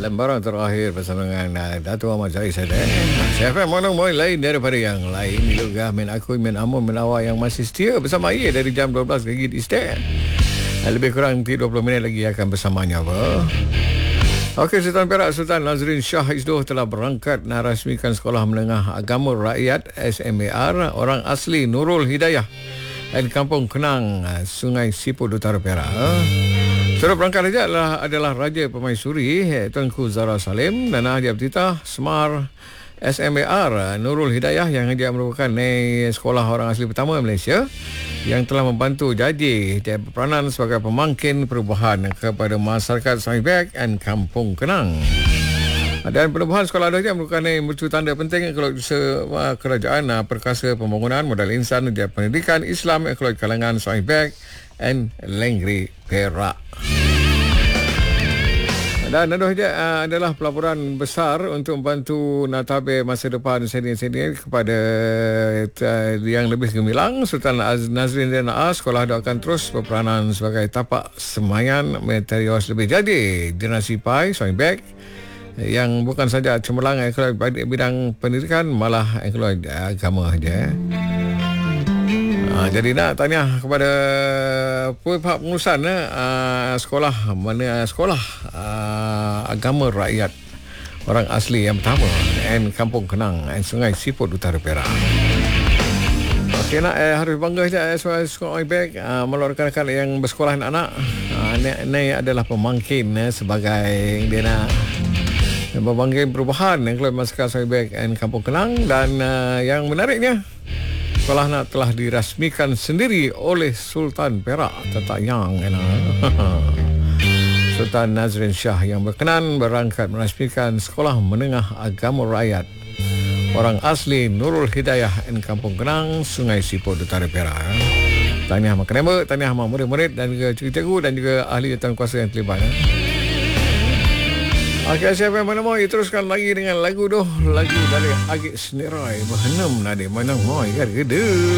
lembaran terakhir bersama dengan Dato' Ahmad Zahid Sadek. CFM mana boleh lain daripada yang lain. Juga min aku, min amun, min awak yang masih setia bersama ia dari jam 12 pagi di Istek. Lebih kurang 20 minit lagi akan bersamanya apa. Okey, Sultan Perak Sultan Nazrin Shah Isdoh telah berangkat narasmikan Sekolah Menengah Agama Rakyat SMAR orang asli Nurul Hidayah di Kampung Kenang, Sungai Siput, Utara Perak. Turut berangkat adalah Raja Permaisuri Tuanku Zara Salim dan Haji Abtitah Semar SMAR Nurul Hidayah yang dia merupakan sekolah orang asli pertama Malaysia yang telah membantu jadi peranan sebagai pemangkin perubahan kepada masyarakat Sungai Beg dan Kampung Kenang. Dan penubuhan sekolah ini merupakan mercu tanda penting kerajaan perkasa pembangunan modal insan dan pendidikan Islam kalangan Sungai Beg dan Lengri Perak. Dan itu adalah pelaburan besar untuk membantu nathabeh masa depan senior-senior kepada yang lebih gemilang. Sultan Nazrin dan sekolah doakan terus berperanan sebagai tapak semayan materius lebih jadi generasi PAI Sungai Beg yang bukan saja cemerlang bidang pendidikan, malah agama saja. Jadi nak tanya kepada pihak pengurusan sekolah agama rakyat orang asli yang pertama Kampung Kenang Sungai Siput, Utara Perak. Okey, nak harus bangga saja sekolah Beg meluarkan yang bersekolah anak. Ini adalah pemangkin sebagai dia nak pemangkin perubahan yang keluar masyarakat Sungai Beg dan Kampung Kenang. Dan yang menariknya, sekolah telah dirasmikan sendiri oleh Sultan Perak Tata Yang Sultan Nazrin Shah yang berkenan berangkat merasmikan Sekolah Menengah Agama Rakyat orang asli Nurul Hidayah dan Kampung Kenang, Sungai Siput, Utara Perak. Tahniah maknama, tahniah murid-murid dan juga cikgu dan juga ahli jawatan kuasa yang terlibat. Okey, siapa yang mana mau teruskan lagi dengan lagu dari Agik Senirai Berhenam nadi mana mau kan gede.